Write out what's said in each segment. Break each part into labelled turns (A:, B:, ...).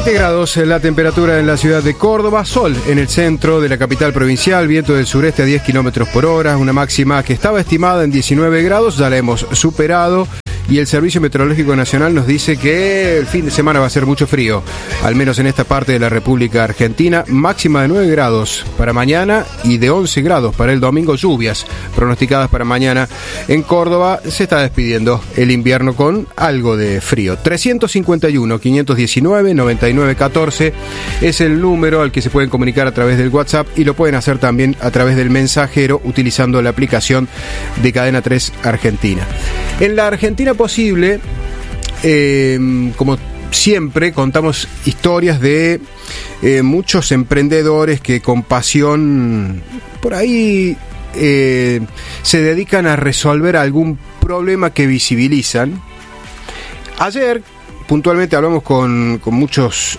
A: 20 grados la temperatura en la ciudad de Córdoba, sol en el centro de la capital provincial, viento del sureste a 10 kilómetros por hora, una máxima que estaba estimada en 19 grados, ya la hemos superado. Y el Servicio Meteorológico Nacional nos dice que el fin de semana va a ser mucho frío, al menos en esta parte de la República Argentina. Máxima de 9 grados para mañana y de 11 grados para el domingo. Lluvias pronosticadas para mañana. En Córdoba se está despidiendo el invierno con algo de frío. 351-519-9914 es el número al que se pueden comunicar a través del WhatsApp y lo pueden hacer también a través del mensajero utilizando la aplicación de Cadena 3 Argentina. En la Argentina Posible, como siempre, contamos historias de muchos emprendedores que con pasión por ahí se dedican a resolver algún problema que visibilizan. Ayer, puntualmente, hablamos con muchos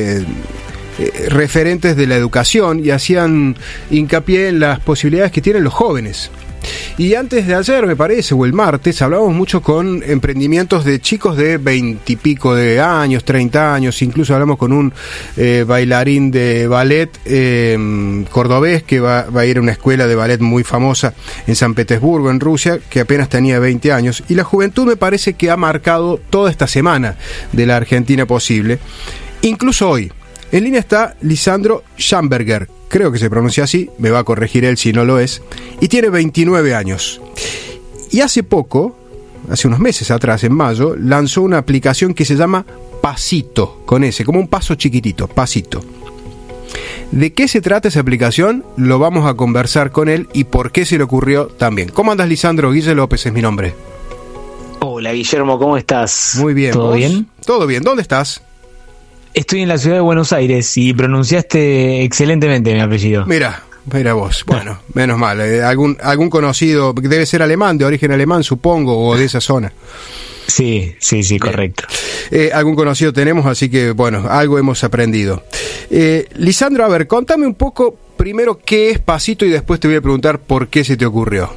A: referentes de la educación y hacían hincapié en las posibilidades que tienen los jóvenes. Y antes de ayer, me parece, o el martes, hablábamos mucho con emprendimientos de chicos de 20 y pico de años, 30 años, incluso hablamos con un bailarín de ballet cordobés que va a ir a una escuela de ballet muy famosa en San Petersburgo, en Rusia, que apenas tenía 20 años. Y la juventud me parece que ha marcado toda esta semana de la Argentina Posible, incluso hoy. En línea está Lisandro Schamberger, creo que se pronuncia así, me va a corregir él si no lo es, y tiene 29 años. Y hace poco, hace unos meses atrás, en mayo, lanzó una aplicación que se llama Pasito, con ese, como un paso chiquitito, Pasito. ¿De qué se trata esa aplicación? Lo vamos a conversar con él y por qué se le ocurrió también. ¿Cómo andas, Lisandro? Guille López es mi nombre.
B: Hola, Guillermo, ¿cómo estás?
A: Muy bien.
B: ¿Todo bien?
A: Todo bien. ¿Dónde estás?
B: Estoy en la ciudad de Buenos Aires y pronunciaste excelentemente mi apellido.
A: Mira vos. Bueno, menos mal. Algún conocido, debe ser alemán, de origen alemán, supongo, o de esa zona.
B: Sí, correcto.
A: Algún conocido tenemos, así que, bueno, algo hemos aprendido. Lisandro, a ver, contame un poco primero qué es Pasito y después te voy a preguntar por qué se te ocurrió.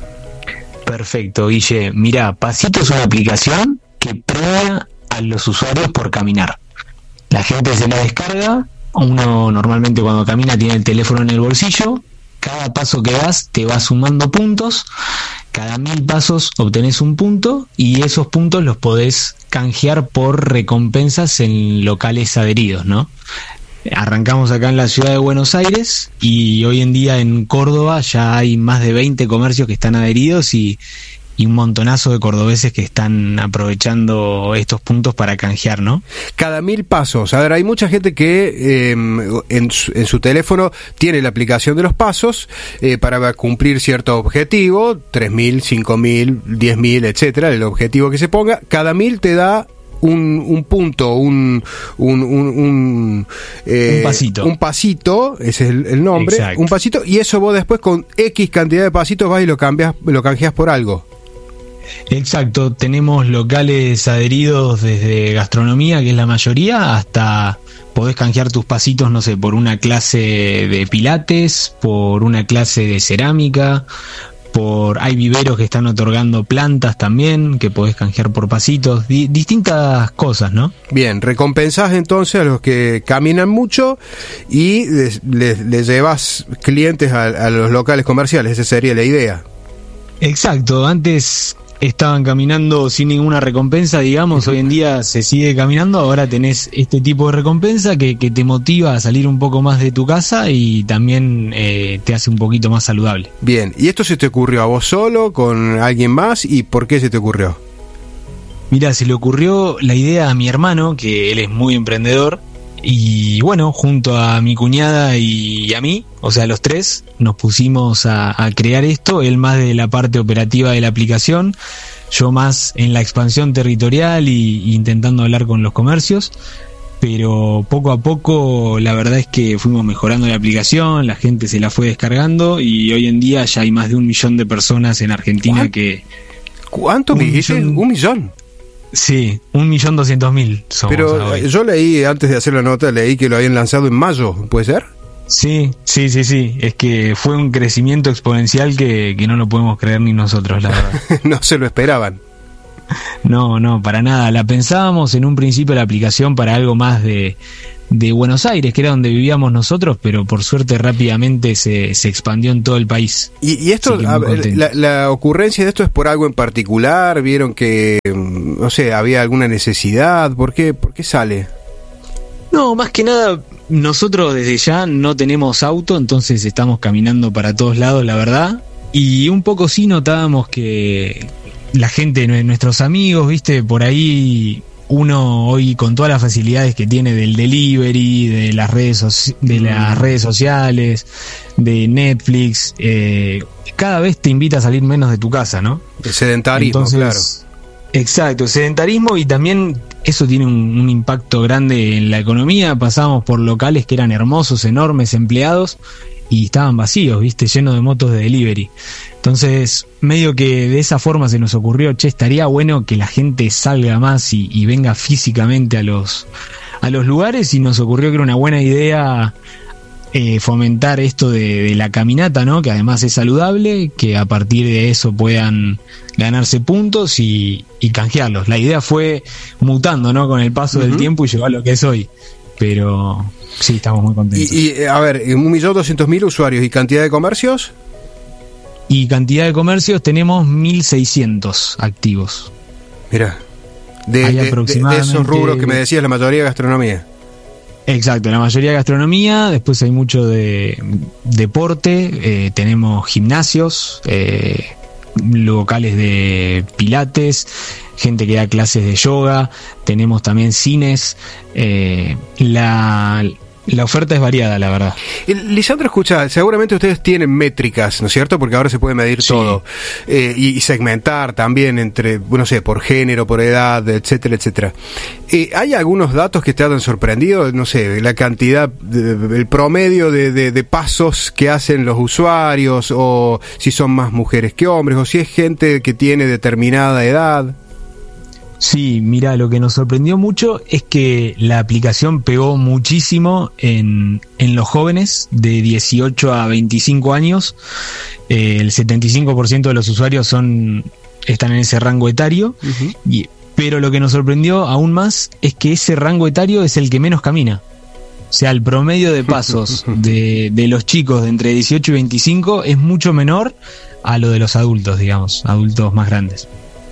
B: Perfecto, Guille. Mirá, Pasito es una aplicación que premia a los usuarios por caminar. La gente se la descarga, uno normalmente cuando camina tiene el teléfono en el bolsillo, cada paso que das te va sumando puntos, cada 1000 pasos obtenés un punto y esos puntos los podés canjear por recompensas en locales adheridos, ¿no? Arrancamos acá en la ciudad de Buenos Aires y hoy en día en Córdoba ya hay más de 20 comercios que están adheridos y un montonazo de cordobeses que están aprovechando estos puntos para canjear, ¿no? Cada
A: 1000 pasos. A ver, hay mucha gente que en su teléfono tiene la aplicación de los pasos para cumplir cierto objetivo, 3000, 5000, 10000, etcétera, el objetivo que se ponga. Cada 1000 te da un punto, un pasito. Un pasito, ese es el nombre. Exacto. Un pasito, y eso vos después con X cantidad de pasitos vas y lo canjeas por algo.
B: Exacto, tenemos locales adheridos desde gastronomía, que es la mayoría, hasta podés canjear tus pasitos, no sé, por una clase de pilates, por una clase de cerámica, hay viveros que están otorgando plantas también, que podés canjear por pasitos, distintas cosas, ¿no?
A: Bien, recompensás entonces a los que caminan mucho y les llevas clientes a los locales comerciales, esa sería la idea.
B: Exacto, antes estaban caminando sin ninguna recompensa, digamos, hoy en día se sigue caminando, ahora tenés este tipo de recompensa que te motiva a salir un poco más de tu casa y también te hace un poquito más saludable.
A: Bien, ¿y esto se te ocurrió a vos solo, con alguien más, y por qué se te ocurrió?
B: Mira, se le ocurrió la idea a mi hermano, que él es muy emprendedor, y bueno, junto a mi cuñada y a mí, o sea, los tres, nos pusimos a crear esto, él más de la parte operativa de la aplicación, yo más en la expansión territorial y intentando hablar con los comercios, pero poco a poco la verdad es que fuimos mejorando la aplicación, la gente se la fue descargando y hoy en día ya hay más de 1 millón de personas en Argentina que...
A: ¿Cuánto me dijiste? ¿1 millón?
B: Sí, 1.200.000 somos.
A: Pero hoy. Yo leí, antes de hacer la nota, leí que lo habían lanzado en mayo, ¿puede ser?
B: Sí, es que fue un crecimiento exponencial que no lo podemos creer ni nosotros, la verdad.
A: No se lo esperaban.
B: No, para nada. La pensábamos en un principio la aplicación para algo más de Buenos Aires, que era donde vivíamos nosotros, pero por suerte rápidamente se expandió en todo el país.
A: Y esto, la ocurrencia de esto es por algo en particular, vieron que, no sé, había alguna necesidad, ¿por qué sale?
B: No, más que nada, nosotros desde ya no tenemos auto, entonces estamos caminando para todos lados, la verdad, y un poco sí notábamos que la gente, nuestros amigos, viste, por ahí uno hoy con todas las facilidades que tiene del delivery, de las redes sociales, de Netflix, cada vez te invita a salir menos de tu casa, ¿no?
A: El sedentarismo, entonces, claro.
B: Exacto, sedentarismo, y también eso tiene un impacto grande en la economía. Pasamos por locales que eran hermosos, enormes, empleados, y estaban vacíos, viste, llenos de motos de delivery. Entonces, medio que de esa forma se nos ocurrió, estaría bueno que la gente salga más y venga físicamente a los lugares, y nos ocurrió que era una buena idea fomentar esto de la caminata, ¿no? Que además es saludable, que a partir de eso puedan ganarse puntos y canjearlos. La idea fue mutando, ¿no? Con el paso del tiempo y llegó a lo que es hoy. Pero sí, estamos muy contentos.
A: Y a ver, 1.200.000 usuarios, ¿y cantidad de comercios?
B: Y cantidad de comercios tenemos 1.600 activos.
A: Mirá, de esos rubros que me decías, la mayoría gastronomía.
B: Exacto, la mayoría de gastronomía, después hay mucho de deporte, tenemos gimnasios, locales de pilates, gente que da clases de yoga, tenemos también cines, la oferta es variada, la verdad.
A: Lisandro, escucha, seguramente ustedes tienen métricas, ¿no es cierto? Porque ahora se puede medir todo, y segmentar también entre, no sé, por género, por edad, etcétera, etcétera. ¿Hay algunos datos que te han sorprendido? No sé, la cantidad, el promedio de pasos que hacen los usuarios, o si son más mujeres que hombres, o si es gente que tiene determinada edad.
B: Sí, mira, lo que nos sorprendió mucho es que la aplicación pegó muchísimo en los jóvenes de 18 a 25 años. El 75% de los usuarios están en ese rango etario, pero lo que nos sorprendió aún más es que ese rango etario es el que menos camina. O sea, el promedio de pasos de los chicos de entre 18 y 25 es mucho menor a lo de los adultos, digamos, adultos más grandes.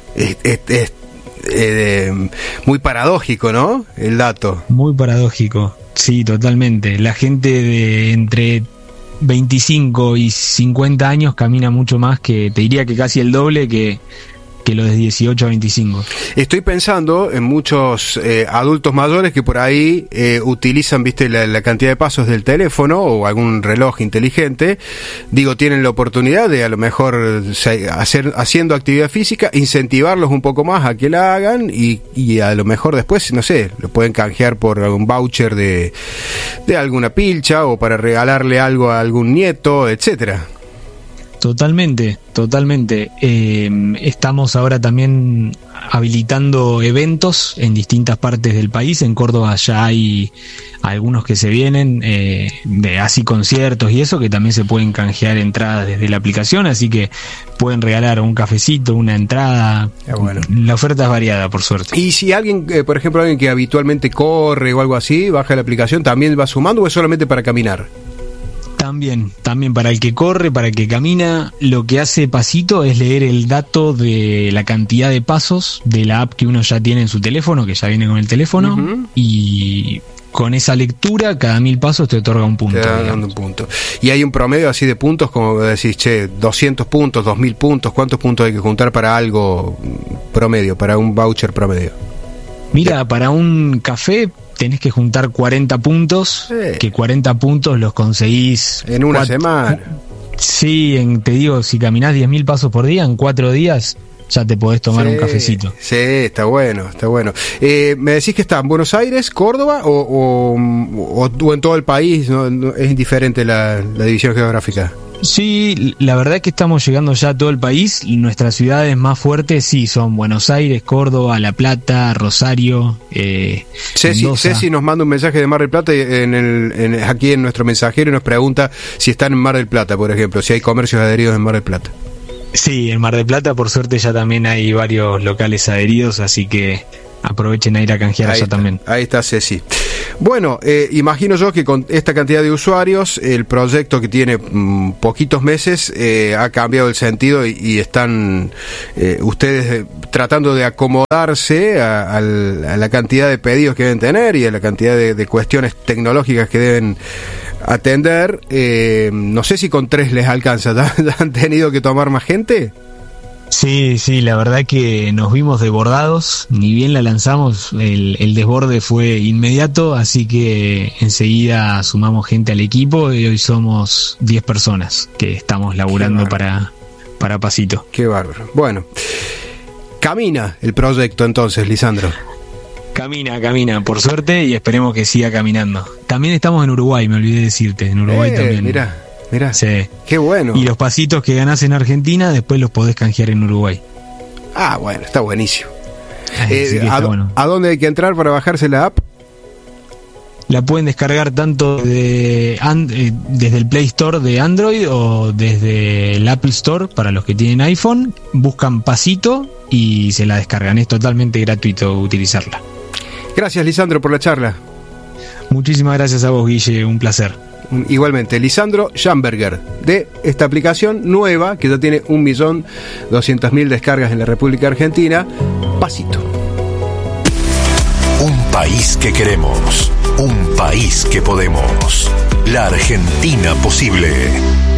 A: Muy paradójico, ¿no? El dato.
B: Muy paradójico, sí, totalmente. La gente de entre 25 y 50 años camina mucho más, que te diría que casi el doble que los de 18 a 25. Estoy pensando en muchos adultos mayores que por ahí utilizan, viste, la cantidad de pasos del teléfono o algún reloj inteligente. Digo, tienen la oportunidad de a lo mejor haciendo actividad física, incentivarlos un poco más a que la hagan, y a lo mejor después, no sé, lo pueden canjear por algún voucher de alguna pilcha, o para regalarle algo a algún nieto, etcétera. Totalmente. Estamos ahora también habilitando eventos en distintas partes del país. En Córdoba ya hay algunos que se vienen, de así conciertos y eso, que también se pueden canjear entradas desde la aplicación, así que pueden regalar un cafecito, una entrada. Bueno. La oferta es variada, por suerte. Y si alguien, por ejemplo, alguien que habitualmente corre o algo así, baja la aplicación, ¿también va sumando o es solamente para caminar? También para el que corre, para el que camina. Lo que hace Pasito es leer el dato de la cantidad de pasos de la app que uno ya tiene en su teléfono, que ya viene con el teléfono, y con esa lectura cada 1000 pasos te otorga un punto. Te da dando un punto. ¿Y hay un promedio así de puntos, como decís, 200 puntos, 2000 puntos? ¿Cuántos puntos hay que juntar para algo promedio, para un voucher promedio? Mira, para un café tenés que juntar 40 puntos, que 40 puntos los conseguís en una semana. Sí, te digo, si caminás 10.000 pasos por día, en 4 días ya te podés tomar un cafecito. Sí, está bueno. ¿Me decís que está en Buenos Aires, Córdoba, o en todo el país? ¿No? ¿Es indiferente la división geográfica? Sí, la verdad es que estamos llegando ya a todo el país. Nuestras ciudades más fuertes sí son Buenos Aires, Córdoba, La Plata, Rosario, Ceci nos manda un mensaje de Mar del Plata aquí en nuestro mensajero, y nos pregunta si están en Mar del Plata, por ejemplo, si hay comercios adheridos en Mar del Plata. Sí, en Mar del Plata por suerte ya también hay varios locales adheridos, así que aprovechen a ir a canjear allá también.
A: Ahí está Ceci. Bueno, imagino yo que con esta cantidad de usuarios, el proyecto que tiene poquitos meses ha cambiado el sentido y están ustedes tratando de acomodarse a la cantidad de pedidos que deben tener y a la cantidad de cuestiones tecnológicas que deben atender. No sé si con 3 les alcanza. ¿Ya han tenido que tomar más gente?
B: Sí, la verdad que nos vimos desbordados, ni bien la lanzamos, el desborde fue inmediato, así que enseguida sumamos gente al equipo y hoy somos 10 personas que estamos laburando para Pasito.
A: Qué bárbaro. Bueno, camina el proyecto entonces, Lisandro.
B: Camina, por suerte, y esperemos que siga caminando. También estamos en Uruguay, me olvidé decirte, en Uruguay también.
A: Mirá,
B: sí.
A: Qué bueno.
B: Y los pasitos que ganás en Argentina, después los podés canjear en Uruguay.
A: Ah, bueno, está buenísimo.
B: Bueno.
A: ¿A dónde hay que entrar para bajarse la app?
B: La pueden descargar tanto desde el Play Store de Android o desde el Apple Store para los que tienen iPhone. Buscan Pasito y se la descargan. Es totalmente gratuito utilizarla. Gracias, Lisandro, por la charla. Muchísimas gracias a vos, Guille, un placer.
A: Igualmente, Lisandro Schamberger, de esta aplicación nueva que ya tiene 1.200.000 descargas en la República Argentina, Pasito.
C: Un país que queremos, un país que podemos. La Argentina posible.